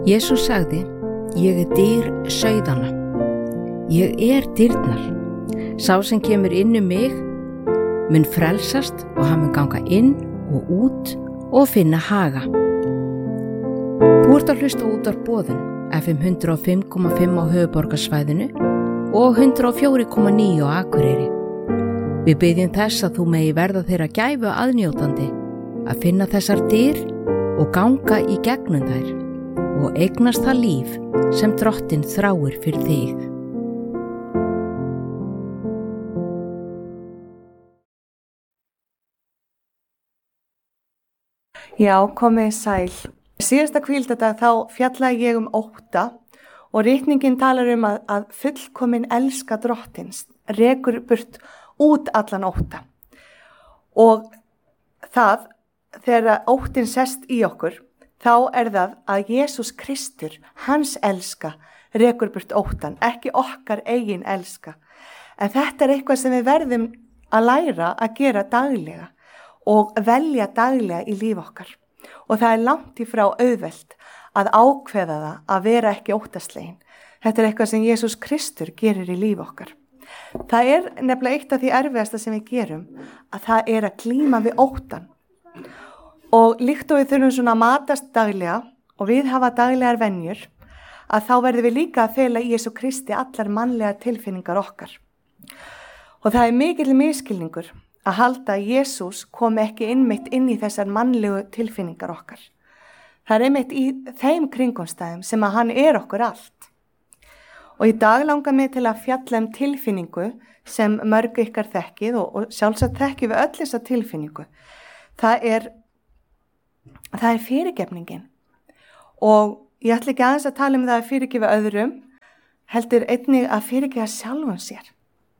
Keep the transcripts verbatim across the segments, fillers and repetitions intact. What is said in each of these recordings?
Jesús sagði, ég er dyr sauðanna. Ég er dyrnar. Sá sem kemur inn um mig mun frelsast og hann mun ganga inn og út og finna haga. Þú ert að hlusta út af boðun F M hundrað og fimm komma fimm á höfuðborgarsvæðinu og hundrað og fjögur komma níu á Akureyri. Við biðjum þess að þú megi verða þeirra gæfu aðnjótandi að finna þessar dyr og ganga í gegnum þær og eignast það líf sem Drottinn þráir fyrir þig. Já, komið sæl. Síðasta hvíldadag þá fjallaði ég um ótta og ritningin talar um að, að fullkomin elska Drottins rekur burt út allan ótta. Og það, þegar óttin sest í okkur, þá er það að Jesús Kristur, hans elska, rekur burt óttan, ekki okkar eigin elska. En þetta er eitthvað sem við verðum að læra að gera daglega og velja daglega í líf okkar. Og það er langt í frá auðvelt að ákveða það að vera ekki óttaslegin. Þetta er eitthvað sem Jesús Kristur gerir í líf okkar. Það er nefnilega eitt af því erfiðasta sem við gerum, að það er að glíma við óttan. Og líkt og við þurfum svona að matast daglega og við hafa daglegar venjur, að þá verðum við líka að fela í Jesú Kristi allar mannlegar tilfinningar okkar. Og það er mikill misskilningur að halda að Jesús kom ekki innmitt inn í þessar mannlegu tilfinningar okkar. Það er einmitt í þeim kringumstæðum sem að hann er okkur allt. Og í dag langar mig til að fjalla um tilfinningu sem mörg ykkar þekkið og, og sjálfsagt þekkið við öll þessa tilfinningu. Það er, það er fyrirgefningin. Og ég ætla ekki aðeins að tala um það að fyrirgefa öðrum, heldur einnig að fyrirgefa sjálfum sér.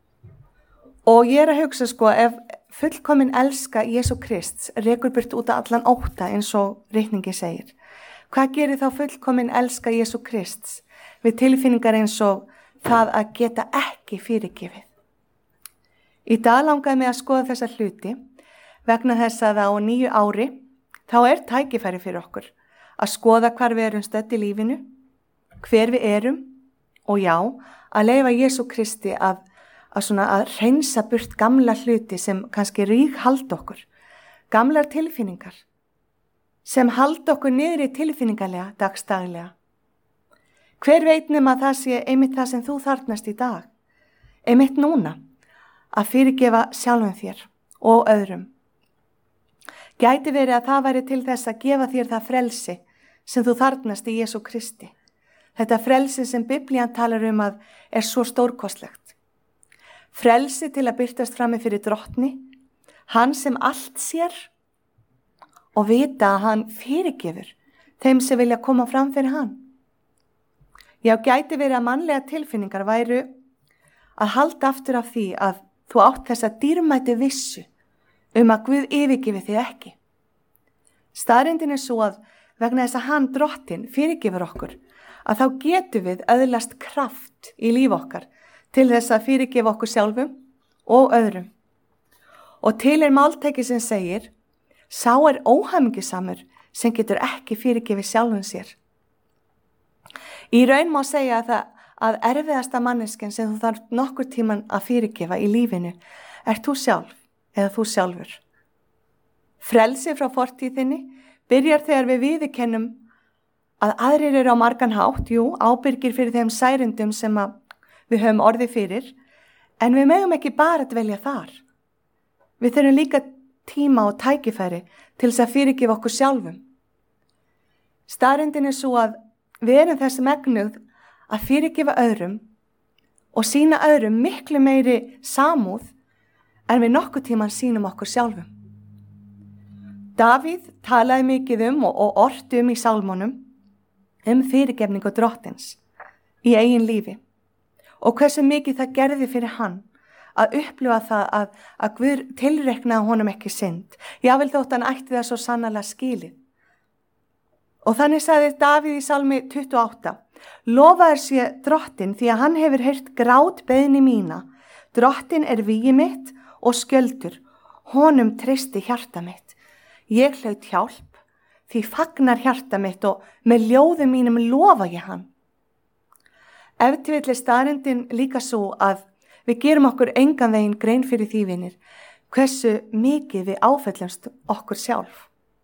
Og ég er að hugsa sko, ef fullkomin elska Jesú Krists rekur burt út af allan ótta eins og ritningi segir. Hvað gerir þá fullkomin elska Jesú Krists við tilfinningar eins og það að geta ekki fyrirgefið? Í dag langaði mig að skoða þessa hluti vegna þess að á nýju ári þá er tækifæri fyrir okkur að skoða hvar við erum stödd í lífinu, hver við erum og já, að leyfa Jesú Kristi að að svona að hreinsa burt gamla hluti sem kannski rík halda okkur, gamlar tilfinningar sem halda okkur niður í tilfinningarlega dagstaglega. Hver veit nema að það sé einmitt það sem þú þarfnast í dag, einmitt núna, að fyrirgefa sjálfum þér og öðrum. Gæti verið að það væri til þess að gefa þér það frelsi sem þú þarfnast í Jesú Kristi. Þetta frelsi sem Biblían talar um að er svo stórkostlegt. Frelsi til að byrtast frammi fyrir Drottni, hann sem allt sér og vita að hann fyrirgefur þeim sem vilja koma fram fyrir hann. Já, gæti verið að mannlega tilfinningar væru að halda aftur af því að þú átt þessa dýrmæti vissu um að Guð yfirgefi þig ekki. Staðreyndin er svo að vegna þess að hann Drottinn fyrirgefur okkur, að þá getum við öðlast kraft í líf okkar til þess að fyrirgefa okkur sjálfum og öðrum. Og til er máltæki sem segir, sá er óhamingjusamur sem getur ekki fyrirgefið sjálfum sér. Í raun má segja að, það, að erfiðasta manneskjan sem þú þarf nokkur tíman að fyrirgefa í lífinu er þú sjálf eða þú sjálfur. Frelsi frá fortíðinni byrjar þegar við viðurkennum að aðrir eru á margan hátt, jú, ábyrgir fyrir þeim særindum sem að við höfum orðið fyrir, en við megum ekki bara dvelja þar. Við þurfum líka tíma og tækifæri til þess að fyrirgefa okkur sjálfum. Staðreyndin er svo að við erum þess megnuð að fyrirgefa öðrum og sýna öðrum miklu meiri samúð en við nokkuð tíman sýnum okkur sjálfum. Davíð talaði mikið um og, og orti um í sálmónum um fyrirgefningu Drottins í eigin lífi. Og hversu mikið það gerði fyrir hann að upplifa það að, að Guð tilreknaði honum ekki synd. Jafnvel þótt hann ætti það svo sannarlega skilið. Og þannig sagði Davíð í Salmi tuttugu og átta, lofaður sé Drottinn því að hann hefur heyrt grát beiðni mína. Drottinn er vígi mitt og skjöldur, honum treysti hjarta mitt. Ég hlaut hjálp, því fagnar hjarta mitt og með ljóðum mínum lofa ég hann. Ef til vill er staðreyndin líka svo að við gerum okkur engan veginn grein fyrir því, vinir, hversu mikið við áfellumst okkur sjálf.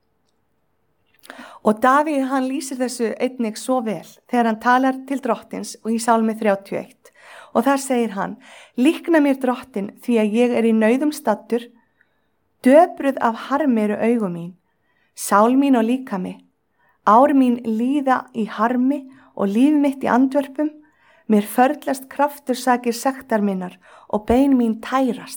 Og Davíð, hann lýsir þessu einnig svo vel þegar hann talar til drottins og í Sálmi þrjátíu og eitt. Og þar segir hann, líkna mér drottin því að ég er í nauðum staddur, döbruð af harmi eru augu mín, sál mín og líkami, ár mín líða í harmi og líf mitt í andvörpum, mér förlast kraftur sakir sektar minnar og bein mín tærast.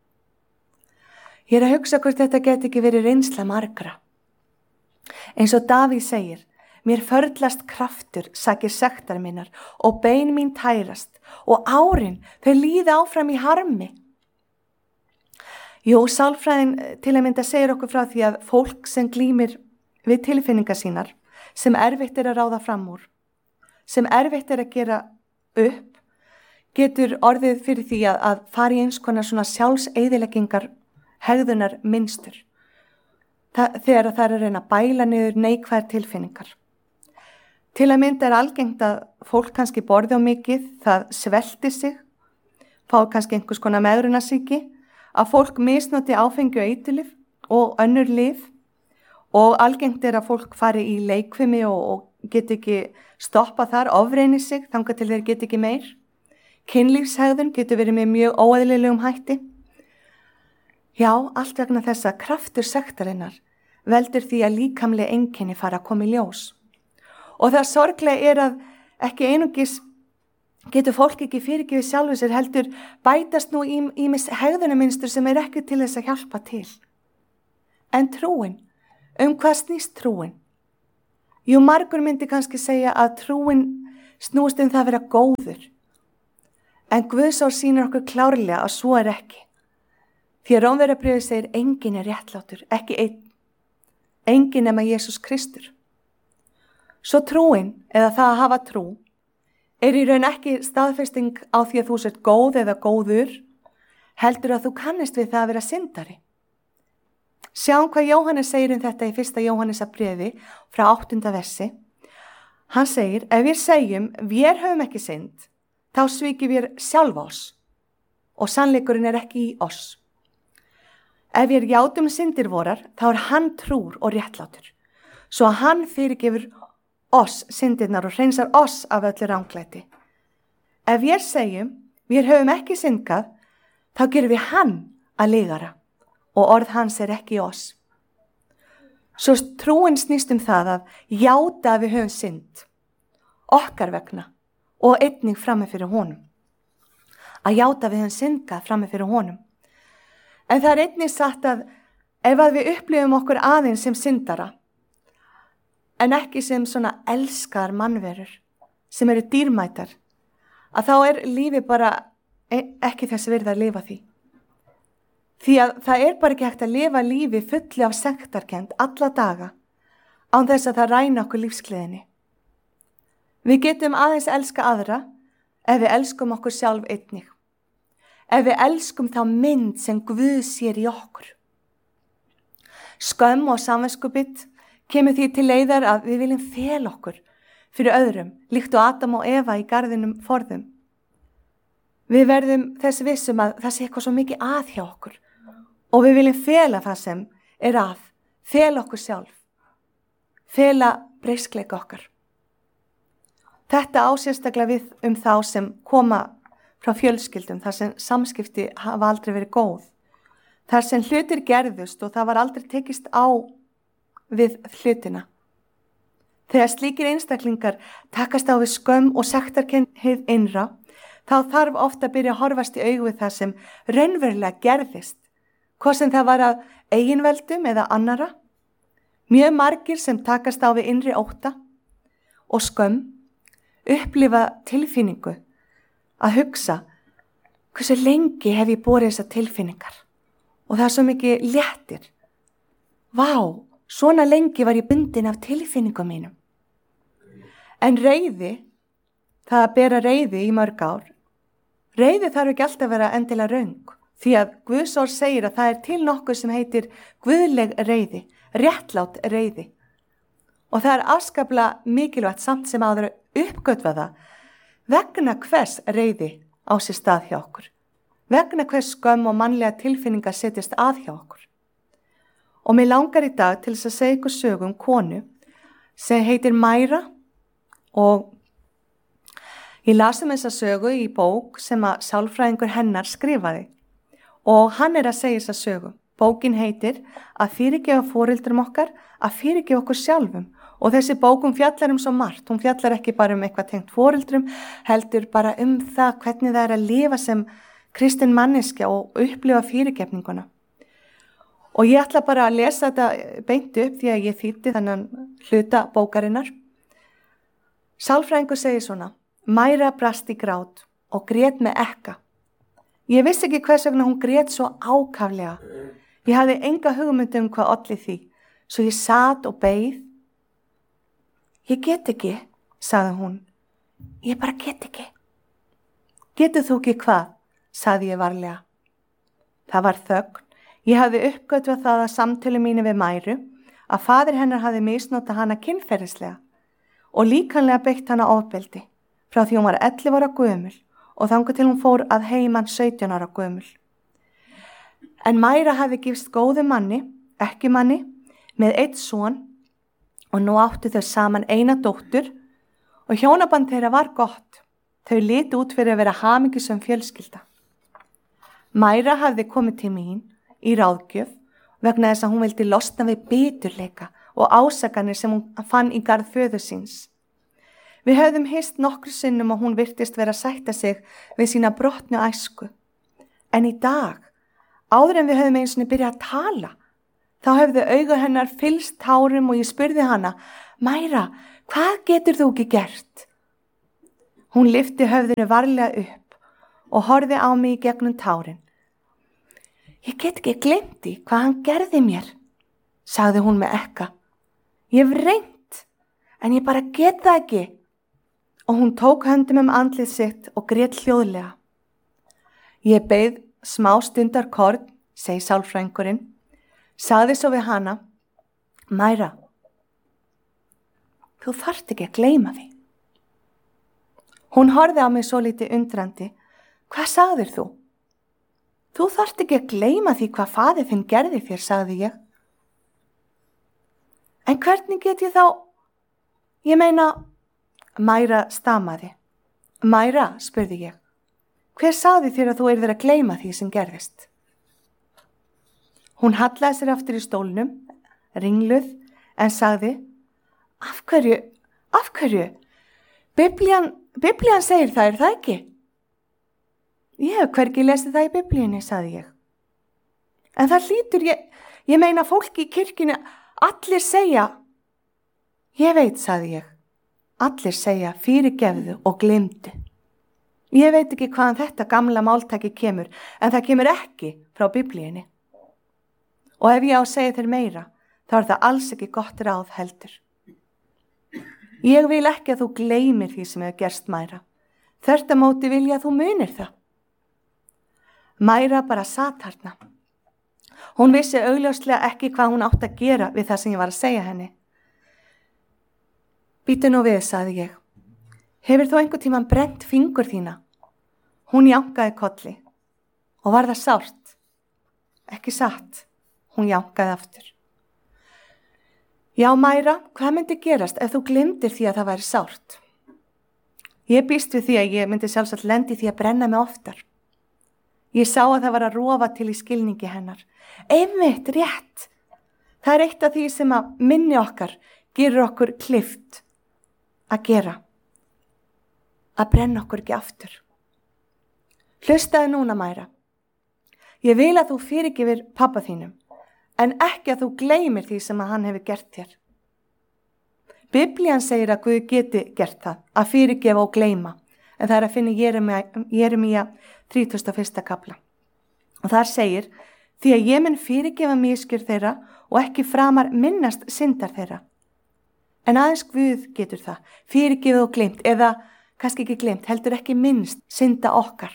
Ég er að hugsa hvort þetta geti ekki verið reynsla margra. Eins og Davíð segir, mér förlast kraftur sakir sektar minnar og bein mín tærast og árin þau líða áfram í harmi. Jú, sálfræðin til að mynda segir okkur frá því að fólk sem glímir við tilfinningar sínar, sem erfitt er að ráða fram úr, sem erfitt er að gera upp, getur orðið fyrir því að, að fara í eins konar svona sjálfseyðileggingar hegðunar mynstur. Það, þegar það er að reyna að bæla niður neikvæðar tilfinningar. Til að mynda er algengt að fólk kannski borði á mikið, það svelti sig, fá kannski einhvers konar megrunasýki, að fólk misnoti áfengi og eiturlyf og önnur lyf og algengt er að fólk fari í leikfimi og, og get ekki stoppa þar, ofreini sig, þangað til þeir get ekki meir. Kynlífshegðun getur verið með mjög óeðlilegum hætti. Já, allt vegna þess að kraftur sektarinnar veldur því að líkamleg einkenni fara að koma í ljós. Og það sorglega er að ekki einungis getur fólk ekki fyrirgefið sjálfu sér, heldur bætast nú í ýmis hegðunarmynstur sem er ekki til þess að hjálpa til. En trúin, um hvað snýst trúin? Jú, margur myndi kannski segja að trúin snúst um það að vera góður. En Guðsár sýnir okkur klárlega að svo er ekki. Því að Rómverjabréfið segir enginn er réttlátur, ekki einn. Enginn nema Jesús Kristur. Svo trúin, eða það að hafa trú, er í raun ekki staðfesting á því að þú sért góð eða góður, heldur að þú kannist við það að vera syndari. Sjáum hvað Jóhannes segir um þetta í fyrsta Jóhannesarbréfi frá áttunda versi. Hann segir, ef við segjum, við höfum ekki synd, þá svíkjum við sjálf oss og sannleikurinn er ekki í oss. Ef við játum syndir vorar, þá er hann trúr og réttlátur, svo að hann fyrirgefur oss syndirnar og hreinsar oss af öllu ranglæti. Ef við segjum, við höfum ekki syndgað, þá gerum við hann að lygara og orð hans er ekki í oss. Svo trúin snýst um það að játa að við höfum synd, okkar vegna og einnig frammi fyrir honum. Að játa að við höfum syndgað frammi fyrir honum. En það er einnig sagt að ef að við upplifum okkur aðeins sem syndara, en ekki sem svona elskaðar mannverur sem eru dýrmætar, að þá er lífi bara ekki þess virði að lifa því. Því að það er bara ekki hægt að lifa lífi fulli af sektarkennd alla daga án þess að það ræna okkur lífsgleðinni. Við getum aðeins elska aðra ef við elskum okkur sjálf einnig. Ef við elskum þá mynd sem Guð sér í okkur. Skömm og samviskubit kemur því til leiðar að við viljum fela okkur fyrir öðrum, líkt og Adam og Eva í garðinum forðum. Við verðum þess vissum að það sé eitthvað svo mikið að hjá okkur og við viljum fela það sem er að, fela okkur sjálf, fela breyskleika okkar. Þetta á sérstaklega við um þá sem koma frá fjölskyldum, þar sem samskipti hafa aldrei verið góð, þar sem hlutir gerðust og það var aldrei tekist á við hlutina. Þegar slíkir einstaklingar takast á við skömm og sektarkennd hið innra, þá þarf ofta að byrja að horfast í augu við það sem raunverulega gerðist, hvað sem það var að eiginveldum eða annara. Mjög margir sem takast á við innri ótta og skömm upplifa tilfinningu að hugsa, hversu lengi hef ég borið þessar tilfinningar og það er svo mikið léttir. Vá, svona lengi var ég bundin af tilfinningum mínum. En reiði, það að bera reiði í mörg ár, reiði þarf ekki alltaf að vera endilega röng, því að Guðsorð segir að það er til nokkuð sem heitir guðleg reiði, réttlát reiði, Og það er afskaplega mikilvægt samt sem áður uppgötva það vegna hvers reiði á sér stað hjá okkur. Vegna hvers skömm og mannlega tilfinningar setjast að hjá okkur. Og mér langar í dag til þess að segja ykkur sögu um konu sem heitir Mæra og ég las um þessa sögu í bók sem að sálfræðingur hennar skrifaði og hann er að segja þessa sögu. Bókin heitir að fyrirgefa foreldrum okkar, að fyrirgefa okkur sjálfum og þessi bókum fjallar um svo margt. Hún fjallar ekki bara um eitthvað tengt foreldrum, heldur bara um það hvernig það er að lifa sem kristin manneskja og upplifa fyrirgefninguna. Og ég ætla bara að lesa þetta beint upp því að ég þýddi þennan hluta bókarinnar. Sálfræðingur segir svona: Mæra brast í grát og grét með ekka. Ég vissi ekki hvers vegna hún grét svo ákaflega. Ég hafði enga hugmynd um hvað olli því, svo ég sat og beið. Ég get ekki, sagði hún. Ég bara get ekki. Getur þú ekki hvað, sagði ég varlega. Það var þögn. Ég hafði uppgötvað það að samtölu mínu við Mæru að faðir hennar hafði misnotað hana kynferðislega og líkanlega beitt hana ofbeldi frá því hún var ellefu ára gömul og þangað til hún fór að heiman sautján ára gömul. En Mæra hafði gifst góðu manni, ekki manni, með einn son og nú áttu þau saman eina dóttur og hjónaband þeirra var gott. Þau litu út fyrir að vera hamingjusöm fjölskylda. Mæra hafði komið til mín í ráðgjöf vegna þess að hún vildi losna við biturleika og ásakanir sem hún fann í garð föður síns. Við höfðum hist nokkru sinnum og hún virtist vera að sætta sig við sína brotnu æsku. En í dag, áður en við höfðum einu sinni byrjað að tala, þá höfðu augu hennar fyllst tárum og ég spurði hana: Mæra, hvað getur þú ekki gert? Hún lyfti höfðinu varlega upp og horfði á mig í gegnum tárin. Ég get ekki gleymt því hvað hann gerði mér, sagði hún með ekka. Ég hef reynt, en ég bara get það ekki. Og hún tók höndum um andlið sitt og grét hljóðlega. Ég beið smá stundar korn, segi sálfræðingurinn, sagði svo við hana: Mæra, þú þarft ekki að gleyma því. Hún horfði á mig svo lítið undrandi. Hvað sagðir þú? Þú þarft ekki að gleyma því hvað faðir þinn gerði þér, sagði ég. En hvernig get ég þá? Ég meina, Mæra stamaði. Mæra, spurði ég, hver sagði þér að þú yrðir að gleyma því sem gerðist? Hún hallaði sér aftur í stólnum, ringluð, en sagði: Af hverju, af hverju? Biblían, Biblían segir það, er það ekki? Ég hef hvergi lesið það í Biblíunni, sagði ég. En það hlýtur, ég, ég meina fólki í kirkjunni, allir segja. Ég veit, sagði ég. Allir segja fyrirgefðu og gleymdu. Ég veit ekki hvaðan þetta gamla máltæki kemur, en það kemur ekki frá Biblíunni. Og ef ég á að segja þér meira, þá er það alls ekki gott ráð heldur. Ég vil ekki að þú gleymir því sem hefur gerst, Mæra. Þvert á móti vil ég að þú munir það. Mæra bara sat þarna. Hún vissi augljóslega ekki hvað hún átti að gera við það sem ég var að segja henni. Bíddu nú við, sagði ég. Hefur þú einhvern tímann brennt fingur þína? Hún jánkaði kolli. Og var það sárt? Ekki satt. Hún jánkaði aftur. Já, Mæra, hvað myndi gerast ef þú gleymdir því að það væri sárt? Ég býst við því að ég myndi sjálfsagt lendi því að brenna mig oftar. Ég sá að það var að rofa til í skilningi hennar. Einmitt, rétt. Það er eitt af því sem að minni okkar gerur okkur klyft að gera. Að brenna okkur ekki aftur. Hlustaðu núna, Mæra. Ég vil að þú fyrirgefir pabba þínum, en ekki að þú gleymir því sem að hann hefur gert þér. Biblían segir að Guð geti gert það, að fyrirgefa og gleyma, en það er að finna í Jeremía þrítugasta og fyrsta kafla. Og þar segir: því að ég mun fyrirgefa misgjörð þeirra og ekki framar minnast syndar þeirra. En aðeins Guð getur það, fyrirgefið og gleymt, eða kannski ekki gleymt, heldur ekki minnst synda okkar.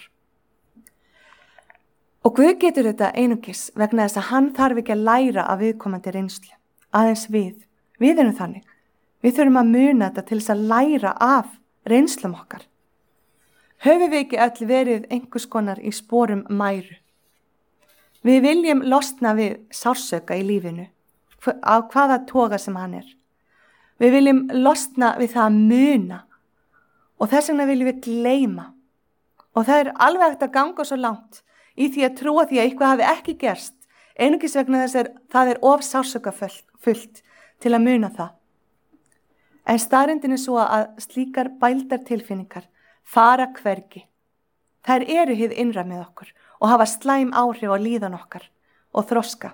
Og Guð getur þetta einungis vegna þess að hann þarf ekki að læra af viðkomandi reynslu. Aðeins við, við erum þannig. Við þurfum að muna þetta til þess að læra af reynslum okkar. Höfum við ekki öll verið einhvers konar í sporum mæru? Við viljum losna við sársauka í lífinu, á hvaða toga sem hann er. Við viljum losna við það að muna og þess vegna viljum við gleyma. Og það er alveg hægt að ganga svo langt í því að trúa því að eitthvað hafi ekki gerst, einungis vegna þess að það er of sársauka fullt til að muna það. En staðreyndin er svo að slíkar bældar tilfinningar fara hvergi. Þær eru hið innra með okkur og hafa slæm áhrif á líðan okkar og þroska.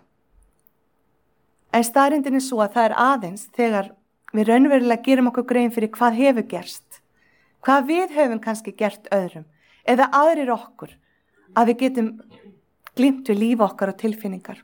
En staðreyndin er svo að það er aðeins þegar við raunverulega gerum okkur grein fyrir hvað hefur gerst, hvað við höfum kannski gert öðrum eða aðrir okkur, að við getum glímt við líf okkar og tilfinningar.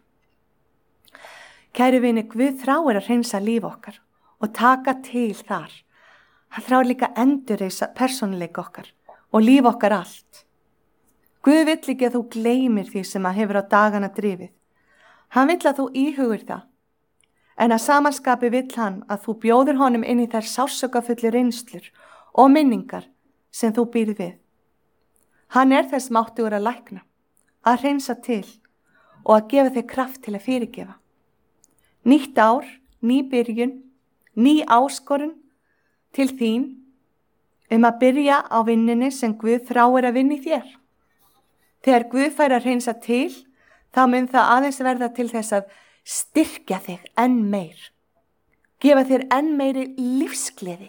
Kæru vini, Guð þráir að hreinsa líf okkar og taka til þar. Hann þráir líka endurreisa persónuleika okkar og líf okkar allt. Guð vill ekki að þú gleymir því sem að hefur á dagana drifið. Hann vill að þú íhugur það. En að samanskapi vill hann að þú bjóður honum inn í þær sársaukafullu reynslur og minningar sem þú býrð við. Hann er þess máttugur að lækna, að hreinsa til og að gefa þig kraft til að fyrirgefa. Nýtt ár, ný byrjun, ný áskorun til þín um að byrja á vinnunni sem Guð þráir að vinna í þér. Þegar Guð fær að hreinsa til, þá mun það aðeins verða til þess að styrkja þig enn meir. Gefa þér enn meiri lífsgleði.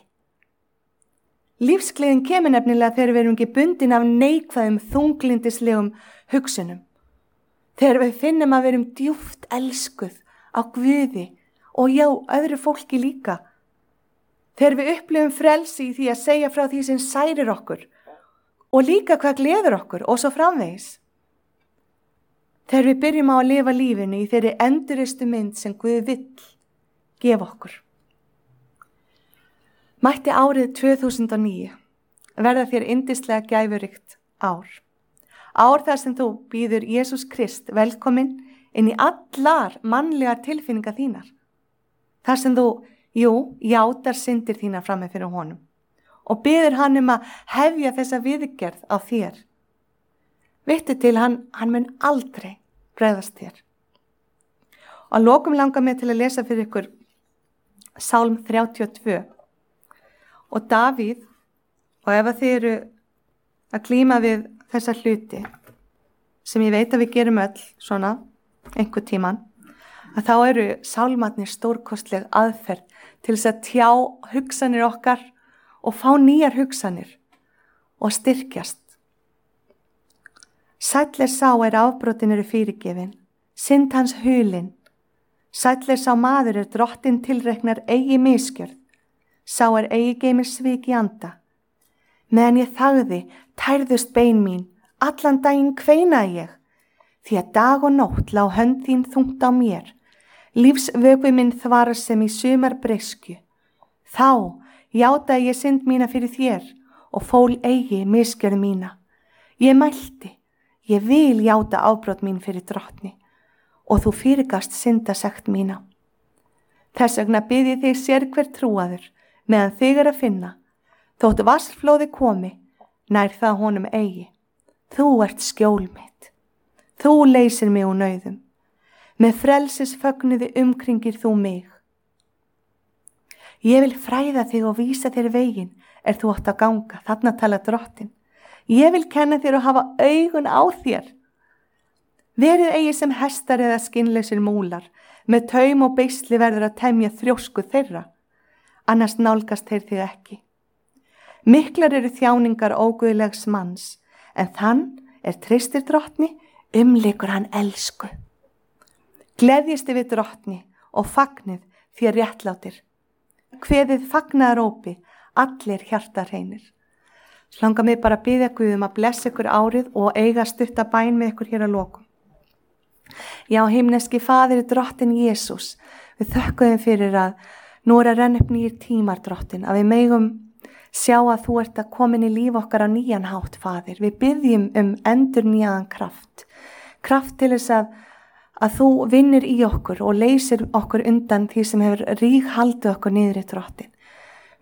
Lífsgleðin kemur nefnilega þegar við erum ekki bundin af neikvæðum þunglindislegum hugsunum. Þegar við finnum að við erum djúpt elskuð á Guði og já, öðru fólki líka. Þegar við upplifum frelsi í því að segja frá því sem særir okkur og líka hvað gleður okkur og svo framvegis. Þegar við byrjum á að lifa lífinu í þeirri enduristu mynd sem Guð vill gefa okkur. Mætti árið tvö þúsund og níu verða þér yndislega gæfuríkt ár. Ár þar sem þú býður Jesús Krist velkominn inn í allar mannlegar tilfinningar þínar. Þar sem þú, jú, játar syndir þínar frammi fyrir honum og biður hann um að hefja þessa viðgerð á þér. Vittu til hann, hann mun aldrei bregðast þér. Og að lokum langar mig til að lesa fyrir ykkur Sálm þrjátíu og tvö. Og Davíð, og ef þið eru að glíma við þessa hluti, sem ég veit að við gerum öll svona, einhver tíman, að þá eru sálmarnir stórkostleg aðferð til þess að tjá hugsanir okkar og fá nýjar hugsanir og styrkjast. Sæll er sá er afbrotin eru fyrirgefin, synd hans hulin. Sæll er sá maður er drottin tilreknar eigi misgjörð. Sá er eigi geymir svik í anda. Meðan ég þagði, tærðust bein mín, allan daginn kveinaði ég, því að dag og nótt lá hönd þín þungt á mér. Lífsvökvi minn þvarar sem í sumar breyskju. Þá játaði ég synd mína fyrir þér og fól eigi misgjörð mína. Ég mælti, ég vil játa afbrot mín fyrir drottni og þú fyrirgast syndasekt mína. Þess vegna bið ég þig sér hver trúaður, meðan þig er að finna, þótt vatnsflóði komi, nær það honum eigi. Þú ert skjól mitt. Þú leysir mig úr nauðum. Með frelsis fögnuði umkringir þú mig. Ég vil fræða þig og vísa þér veginn, er þú átt að ganga, þarna tala drottin. Ég vil kenna þér og hafa augun á þér. Verið eigi sem hestar eða skinnlausir múlar, með taum og beisli verður að temja þrjósku þeirra. Annars nálgast þeir þig ekki. Miklar eru þjáningar óguðlegs manns, en þann er treystir drottni, umlykur hann elsku. Gleðjist við drottni og fagnið þér réttlátir. Kveðið fagnaðarópi, allir hjartarhreinir. Langar mig bara að biðja Guð um að blessa ykkur árið og eiga stutta bæn með ykkur hér að lokum. Já, himneski Faðir drottin Jesús, við þökkum fyrir að nú er að renna upp nýjir tímar drottin, að við megum sjá að þú ert að komin í líf okkar á nýjan hátt, Faðir. Við biðjum um endur nýjan kraft, kraft til þess að, að þú vinnir í okkur og leysir okkur undan því sem hefur rík haldið okkur niður í drottin.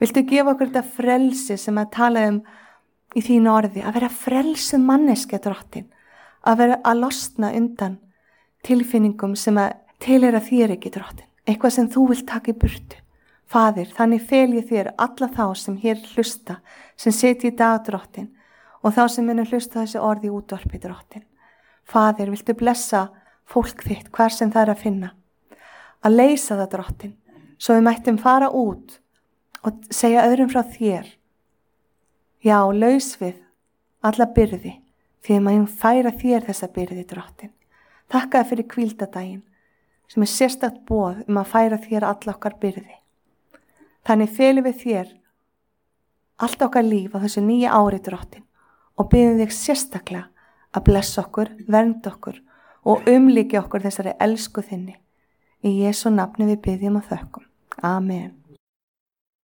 Viltu gefa okkur þetta frelsi sem að tala um í þínu orði, að vera frelsuð manneskja drottin, að vera að losna undan tilfinningum sem að tilheyra þér ekki drottin, eitthvað sem þú vilt taka í burtu. Faðir, þannig fel ég þér alla þá sem hér hlusta, sem seti í dag drottin og þá sem munu hlusta þessi orði í útvarpi drottin. Faðir, viltu blessa fólk þitt, hvar sem það er að finna, að leysa það drottin, svo við mættum fara út og segja öðrum frá þér. Já, laus við alla byrði, því að maður færa þér þessa byrði drottin. Takka þér fyrir hvíldadaginn, sem er sérstakt boð um að færa þér alla okkar byrði. Þannig felum við þér allt okkar líf á þessu nýja ári drottin og biðum þig sérstaklega að blessa okkur, vernda okkur og umlíkja okkur þessari elsku þinni. Í Jesú nafni við biðjum og þökkum. Amen.